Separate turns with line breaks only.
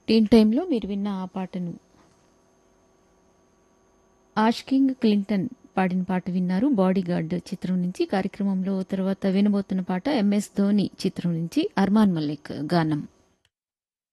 టీన్ టైంలో మీరు విన్న ఆ పాటను ఆష్కింగ్ క్లింటన్ పాడిన పాట విన్నారు. బాడీగార్డ్ చిత్రం నుంచి. కార్యక్రమంలో తర్వాత వినబోతున్న పాట ఎంఎస్ ధోని చిత్రం నుంచి అర్మాన్ మల్లిక్ గానం.